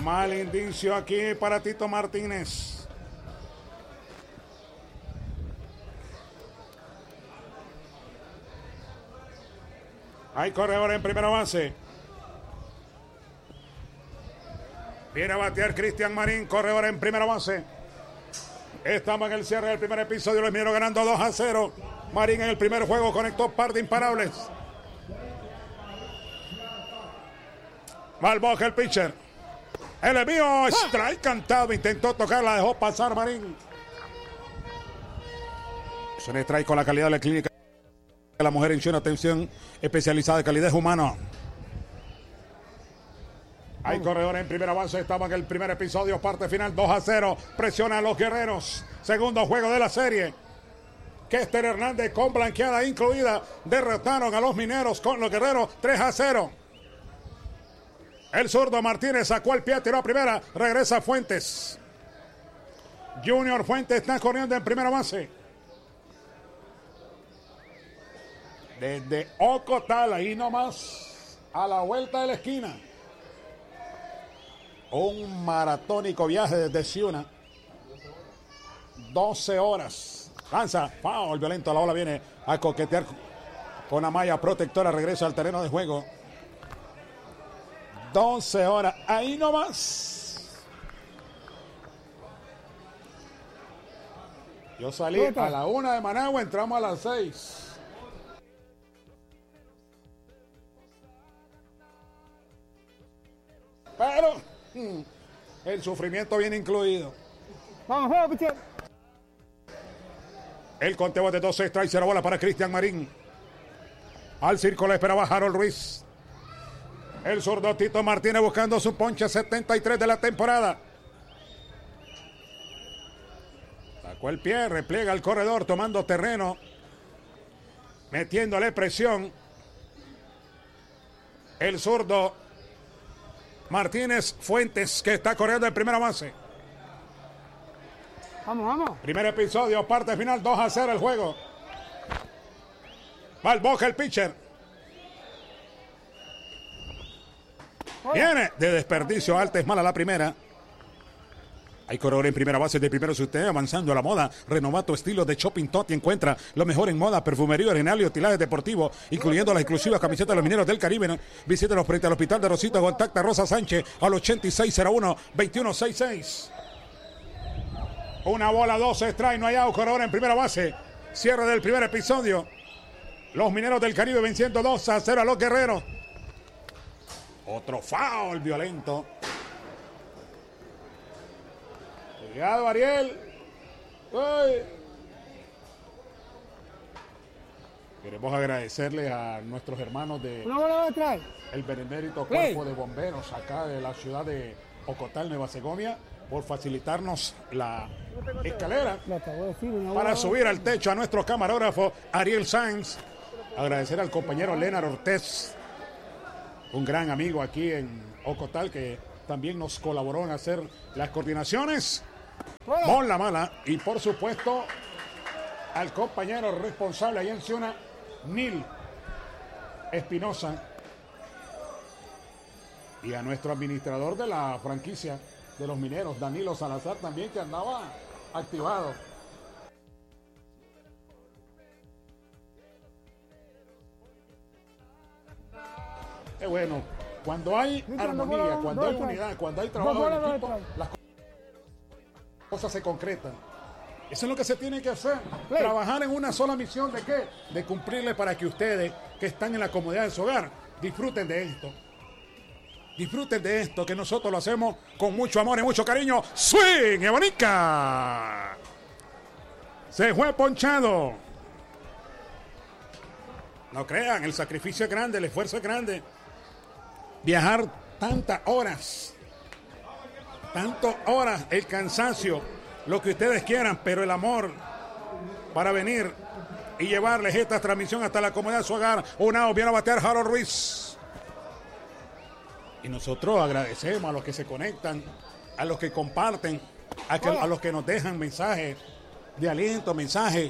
Mal indicio aquí para Tito Martínez. Hay corredor en primera base. Viene a batear Cristian Marín, corredor en primera base. Estamos en el cierre del primer episodio. Los Mineros ganando 2-0. Marín en el primer juego conectó par de imparables. Malboja el pitcher. El envío, strike cantado. Intentó tocarla, dejó pasar Marín. Es un strike con la calidad de la clínica. La mujer en una atención especializada de calidad humana. Hay corredores en primera base. Estamos en el primer episodio, parte final 2-0. Presiona a los Guerreros. Segundo juego de la serie. Kester Hernández con blanqueada incluida. Derrotaron a los Mineros con los Guerreros 3-0. El zurdo Martínez sacó el pie, tiró a primera. Regresa Fuentes. Junior Fuentes está corriendo en primera base. Desde Ocotal, ahí nomás, a la vuelta de la esquina. Un maratónico viaje desde Ciuna. 12 horas. Lanza, foul violento, la bola viene a coquetear con la malla protectora, regresa al terreno de juego. 12 horas, ahí nomás. Yo salí a la 1 de Managua, entramos a las 6. Pero el sufrimiento viene incluido. Vamos, juego, pitcher. El conteo de 12 strikes, 0 bola para Cristian Marín. Al círculo esperaba Harold Ruiz. El zurdo Tito Martínez buscando su ponche 73 de la temporada. Sacó el pie, repliega el corredor tomando terreno. Metiéndole presión. El zurdo Martínez Fuentes, que está corriendo en primera base. Vamos, vamos. Primer episodio, parte final, 2-0 el juego. Malboja el pitcher. Viene de desperdicio, alta, es mala la primera. Hay corredor en primera base de primero usted avanzando a la moda. Renova tu estilo de Shopping Toti. Encuentra lo mejor en moda, perfumería original y utilaje deportivo, incluyendo las exclusivas camisetas de los Mineros del Caribe. Visítenos frente al Hospital de Rosita. Contacta a Rosa Sánchez al 8601-2166. Una bola, 12 strike, no hay out. Corredor en primera base. Cierre del primer episodio. Los Mineros del Caribe venciendo 2-0 a los Guerreros. Otro foul violento. Cuidado, Ariel. ¡Uy! Queremos agradecerle a nuestros hermanos de el benemérito Cuerpo de Bomberos acá de la ciudad de Ocotal, Nueva Segovia, por facilitarnos la escalera para subir al techo a nuestro camarógrafo Ariel Sáenz. Agradecer al compañero Leonard Ortiz, un gran amigo aquí en Ocotal, que también nos colaboró en hacer las coordinaciones. Con la mala. Y por supuesto al compañero responsable ahí en Ciuna, Nil Espinosa, y a nuestro administrador de la franquicia de los Mineros, Danilo Salazar, también, que andaba activado. Qué bueno, cuando hay armonía, cuando hay unidad, cuando hay trabajo en equipo, las cosas se concretan. Eso es lo que se tiene que hacer. Trabajar en una sola misión. ¿De qué? De cumplirle, para que ustedes, que están en la comodidad de su hogar, disfruten de esto. Disfruten de esto, que nosotros lo hacemos con mucho amor y mucho cariño. ¡Swing! ¡Evonica! Se fue ponchado. No crean, el sacrificio es grande, el esfuerzo es grande. Viajar tantas horas, el cansancio, lo que ustedes quieran, pero el amor para venir y llevarles esta transmisión hasta la comodidad de su hogar. Una viene a batear Harold Ruiz. Y nosotros agradecemos a los que se conectan, a los que comparten, a los que nos dejan mensajes de aliento, mensajes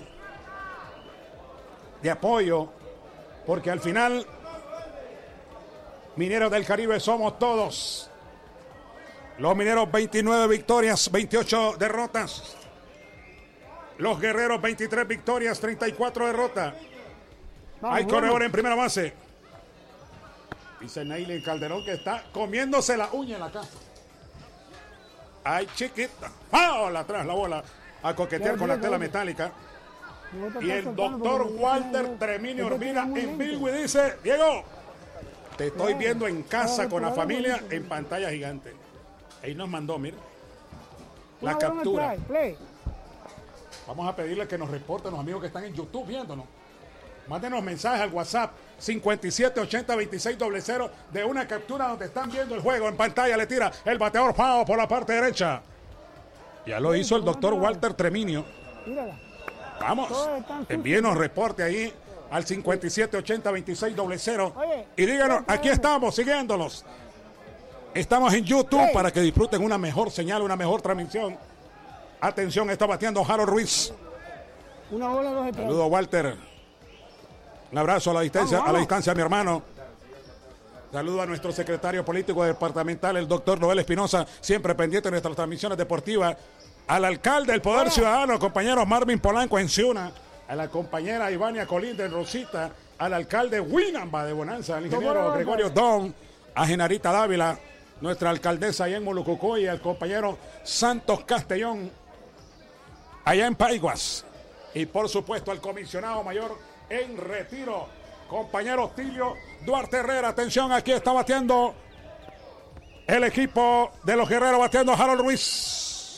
de apoyo, porque al final, Mineros del Caribe somos todos. Los Mineros 29 victorias, 28 derrotas. Los Guerreros 23 victorias, 34 derrotas. Hay corredor en primera base. Dice Neilin Calderón que está comiéndose la uña en la casa. Ay, chiquita. ¡Foul! Atrás la bola a coquetear con la tela metálica. Y el doctor Walter Treminio Urbina en Bilwi dice: Diego, te estoy viendo en casa con la familia en pantalla gigante. Ahí nos mandó, mira, la captura. Vamos a pedirle que nos reporten los amigos que están en YouTube viéndonos. Mándenos mensajes al WhatsApp 5780-2600 de una captura donde están viendo el juego. En pantalla le tira el bateador Pau por la parte derecha. Ya lo hizo el doctor Walter Treminio. Vamos, envíenos reporte ahí al 5780-2600 y díganos, aquí estamos siguiéndolos. Estamos en YouTube para que disfruten una mejor señal, una mejor transmisión. Atención, está bateando Harold Ruiz. Saludos, Walter. Un abrazo a la distancia, mi hermano. Saludo a nuestro secretario político departamental, el doctor Noel Espinosa, siempre pendiente de nuestras transmisiones deportivas. Al alcalde del Poder Ciudadano, compañero Marvin Polanco en Ciuna. A la compañera Ivania Colín de Rosita. Al alcalde Winamba de Bonanza, al ingeniero Gregorio Don. A Genarita Dávila, nuestra alcaldesa allá en Molucucoy. Y al compañero Santos Castellón, allá en Paiguas. Y por supuesto al comisionado mayor en retiro, compañero Tilio Duarte Herrera. Atención, aquí está bateando el equipo de los Guerreros, bateando Harold Ruiz.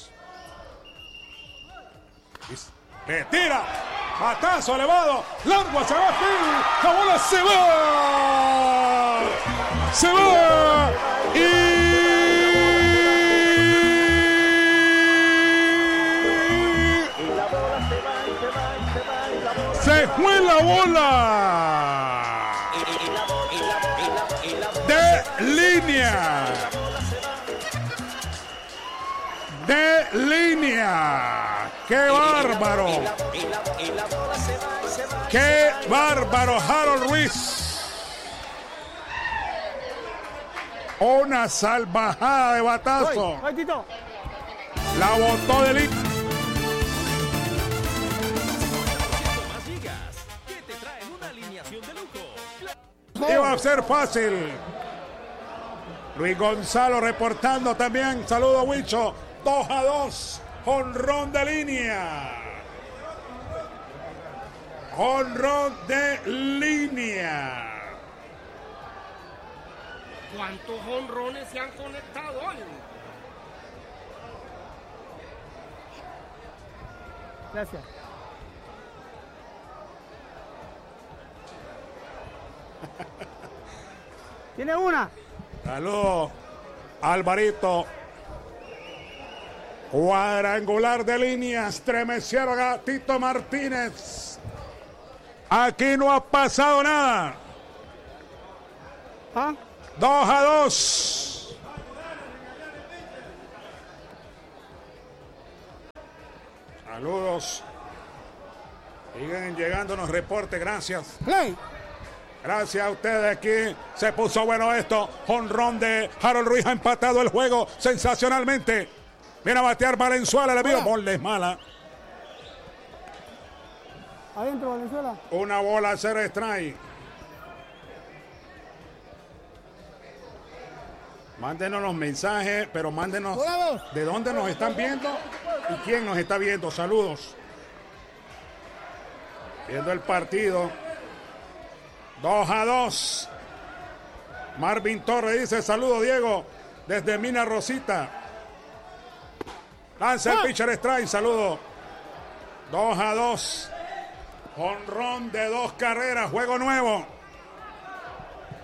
Le tira, batazo elevado, largo hacia abajo, la bola se va y se fue la bola de línea. ¡Qué bárbaro! ¡Qué bárbaro Harold Ruiz! Una salvajada de batazo. La botó de línea. Iba a ser fácil. Luis Gonzalo reportando también. Saludo, Huicho. 2-2. Jonrón de línea. Jonrón de línea. ¿Cuántos jonrones se han conectado hoy? Gracias. Tiene una. Saludos, Alvarito. Cuadrangular de línea, estremecieron a Tito Martínez. Aquí no ha pasado nada. 2-2. Saludos. Siguen llegándonos reportes, gracias. Play. Gracias a ustedes, aquí se puso bueno esto. Jonrón de Harold Ruiz ha empatado el juego sensacionalmente. Viene a batear Valenzuela, le vio, bola es mala. Adentro, Valenzuela. Una bola a 0 strike. Mándenos los mensajes, pero mándenos de dónde nos están viendo y quién nos está viendo. Saludos. Viendo el partido. 2-2. Marvin Torres dice: saludo, Diego, desde Mina Rosita. Lanza el pitcher strike, saludo. 2-2. Jonrón de 2 carreras, juego nuevo.